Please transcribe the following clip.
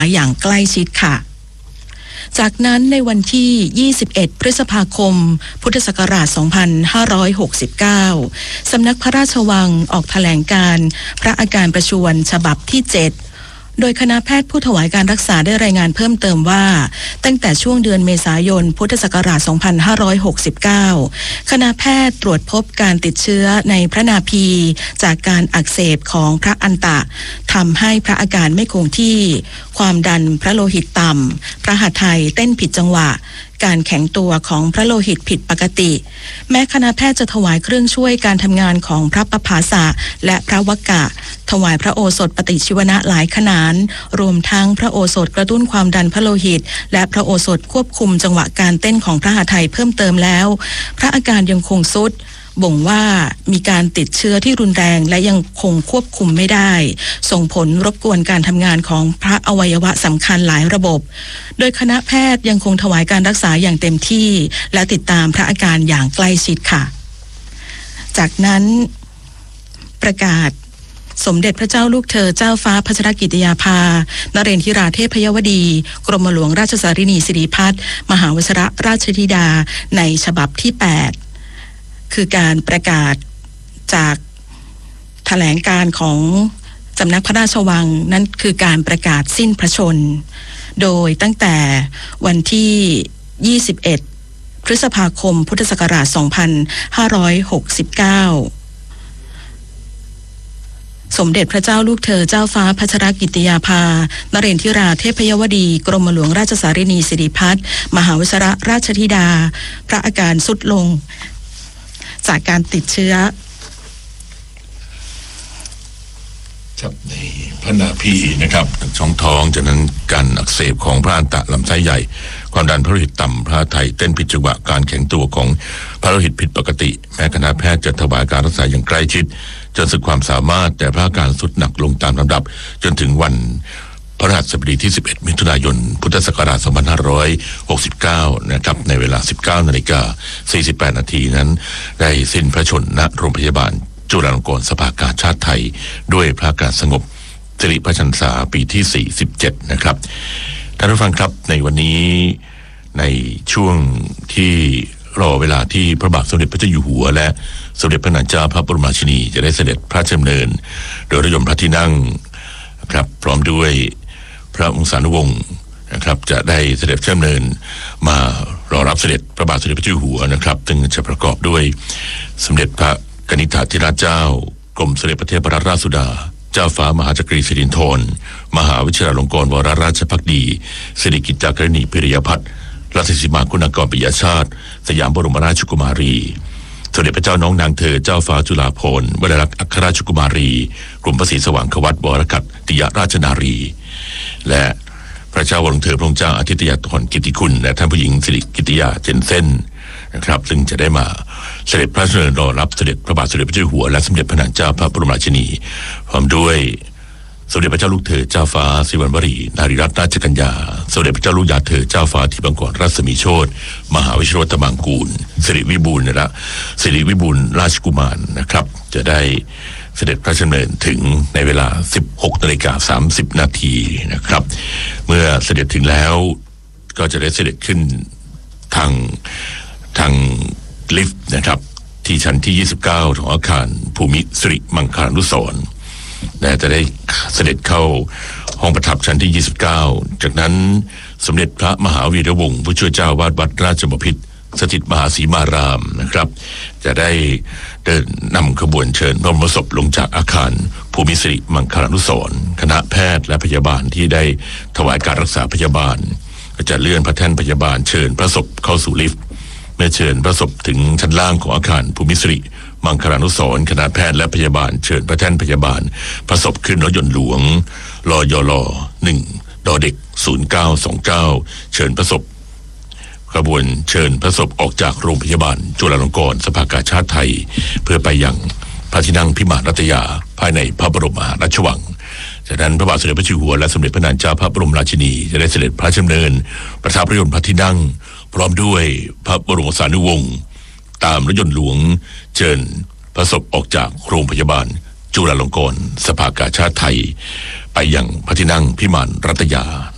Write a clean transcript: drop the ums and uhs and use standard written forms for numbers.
อย่างใกล้ชิดค่ะจากนั้นในวันที่ 21 พฤษภาคม พุทธศักราช 2569 สำนักพระราชวังออกแถลงการณ์พระอาการประชวรฉบับที่ 7 โดยคณะแพทย์ผู้ถวายการรักษาได้รายงานเพิ่มเติมว่าตั้งแต่ช่วงเดือนเมษายน พุทธศักราช 2569 คณะแพทย์ตรวจพบการติดเชื้อในพระนาภีจากการอักเสบของพระอันตะทำให้พระอาการไม่คงที่ความดันพระโลหิตต่ำพระหัตถ์ไทยเต้นผิดจังหวะการแข็งตัวของพระโลหิตผิดปกติแม้คณะแพทย์จะถวายเครื่องช่วยการทำงานของพระปภาสะและพระวกะถวายพระโอสถปฏิชีวนะหลายขนานรวมทั้งพระโอสถกระตุ้นความดันพระโลหิตและพระโอสถควบคุมจังหวะการเต้นของพระหัตถ์ไทยเพิ่มเติมแล้วพระอาการยังคงทรุดบ่งว่ามีการติดเชื้อที่รุนแรงและยังคงควบคุมไม่ได้ส่งผลรบกวนการทำงานของพระอวัยวะสำคัญหลายระบบโดยคณะแพทย์ยังคงถวายการรักษาอย่างเต็มที่และติดตามพระอาการอย่างใกล้ชิดค่ะจากนั้นประกาศสมเด็จพระเจ้าลูกเธอเจ้าฟ้าพัชรกิติยาภานเรนทิราเทพยวดีกรมหลวงราชสารินีสิริพัฒน์มหาวชิรราชธิดาในฉบับที่ 8คือการประกาศจากแถลงการของสำนักพระราชวังนั่นคือการประกาศสิ้นพระชนโดยตั้งแต่วันที่ 21 พฤษภาคม พุทธศักราช 2569 สมเด็จพระเจ้าลูกเธอเจ้าฟ้าพัชรกิติยาภานเรนทิราเทพยวดีกรมหลวงราชสารินีสิริพัฒน์มหาวชิรราชธิดาพระอาการทรุดลงจากการติดเชื้อครับในพระนาภีนะครับช่องท้องจากนั้นการอักเสบของพระอันตะลำไส้ใหญ่ความดันพระโลหิตต่ำพระไทยเต้นผิดจังหวะการแข็งตัวของพระโลหิตผิดปกติแม้คณะแพทย์จะถวายการรักษาอย่างใกล้ชิดจนสุดความสามารถแต่พระอาการทรุดหนักลงตามลำดับจนถึงวันพระหัสบดีที่ 11 มิถุนายน พุทธศักราช 2569 นะครับในเวลา 19:48 นาทีนั้นได้สิ้นพระชนม์ณโรงพยาบาลจุฬาลงกรณ์สภากาชาติไทยด้วยพระอาการสงบสิริพระชนษาปีที่ 47 นะครับท่านผู้ฟังครับในวันนี้ในช่วงที่รอเวลาที่พระบาทสมเด็จพระเจ้าอยู่หัวและสมเด็จพระนางเจ้าพระบรมราชินีจะได้เสด็จพระราชดำเนินโดยรถยนต์พระที่นั่งครับพร้อมด้วยพระวงศานุวงศ์นะครับจะได้เสด็จพระดำเนินมารอรับเสด็จพระบาทสมเด็จพระเจ้าอยู่หัวนะครับซึ่งจะประกอบด้วยสมเด็จพระกนิษฐาธิราชเจ้ากรมสมเด็จพระเทพรัตนราชสุดาเจ้าฟ้ามหาจักรีสิรินธรมหาวิทยาลงกรณวโรราชภักดีสิริกิติ์จากรณีพิริยพัฒน์ราชสีมาคุณากรปิยชาติสยามบรมราชกุมารีสมเด็จพระเจ้าน้องนางเธอเจ้าฟ้าจุฬาภรณ์วรลักษณ์อัครราชกุมารีกรมพระศรีสว่างควัตวรกัตติยราชนารีและพระเจ้าวรวงเธอพระองค์เจ้าอาทิตยธรกิติคุณและท่านผู้หญิงสิริกิติยาเจนเซ่นนะครับซึ่งจะได้มาเสด็จพระราชดำเนินรอรับเสด็จพระบาทสมเด็จพระเจ้าอยู่หัวและสมเด็จพระนางเจ้าพระบรมราชินีพร้อมด้วยสมเด็จพระเจ้าลูกเธอเจ้าฟ้าสิริวัณวรีนารีรัตนราชกัญญาสมเด็จพระเจ้าลูกยาเธอเจ้าฟ้าทิพย์บังกรรัศมีโชติมหาวิชิรวัฒน์มังกูลสิริวิบูลย์นะสิริวิบูลย์ราชกุมารนะครับจะได้เสด็จพระราชดำเนินถึงในเวลา 16:30 นาทีนะครับเมื่อเสด็จถึงแล้วก็จะได้เสด็จขึ้นทางลิฟต์นะครับที่ชั้นที่ 29 ของอาคารภูมิสิริมังคลานุสรณ์และจะได้เสด็จเข้าห้องประทับชั้นที่ 29 จากนั้นสมเด็จพระมหาวีระวงศ์ผู้ช่วยเจ้าวาดวัดราชบพิตรสถิตมหาสีมารามนะครับจะได้เดินนำขบวนเชิญพระบรมศพลงจากอาคารภูมิสิริมังคลานุสรณ์คณะแพทย์และพยาบาลที่ได้ถวายการรักษาพยาบาลก็จะเลื่อนพระแท่นพยาบาลเชิญพระศพเข้าสู่ลิฟต์เมื่อเชิญพระศพถึงชั้นล่างของอาคารภูมิสิริมังคลานุสรณ์คณะแพทย์และพยาบาลเชิญพระแท่นพยาบาลพระศพขึ้นรถยนต์หลวงลยล1ดเด็ก0929เชิญพระศพขบวนเชิญพระศพออกจากโรงพยาบาลจุฬาลงกรณ์สภากาชาติไทยเพื่อไปยังพระที่นั่งพิมานรัตยาภายในพระบรมมหาราชวังจากนั้นพระบาทสมเด็จพระเจ้าอยู่หัวและสมเด็จพระนางเจ้าพระบรมราชินีจะได้เสด็จพระราชดำเนินประทับรถยนต์พระที่นั่งพร้อมด้วยพระบรมสารีวงศ์ตามรถยนต์หลวงเชิญพระศพออกจากโรงพยาบาลจุฬาลงกรณ์สภากาชาติไทยไปยังพระที่นั่งพิมานรัตยา